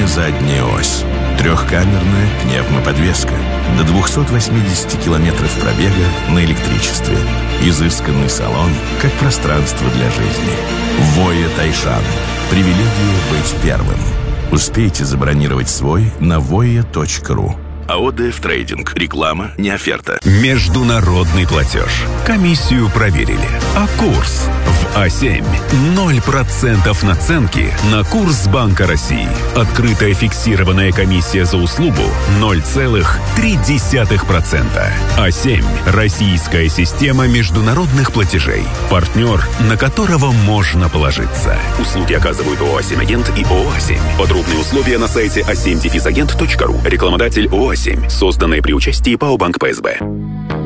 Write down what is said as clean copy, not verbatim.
Передняя задняя ось. Трехкамерная пневмоподвеска. До 280 километров пробега на электричестве. Изысканный салон, как пространство для жизни. Voya Taishan. Привилегия быть первым. Успейте забронировать свой на voya.ru. АОДФ Трейдинг. Реклама, не оферта. Международный платеж. Комиссию проверили. А курс в А7. 0% наценки на курс Банка России. Открытая фиксированная комиссия за услугу 0,3%. А7. Российская система международных платежей. Партнер, на которого можно положиться. Услуги оказывают ООО «А7 Агент» и ООО «А7». Подробные условия на сайте a7-agent.ru. Рекламодатель ООО «А7». Созданное при участии ПАО «Банк ПСБ».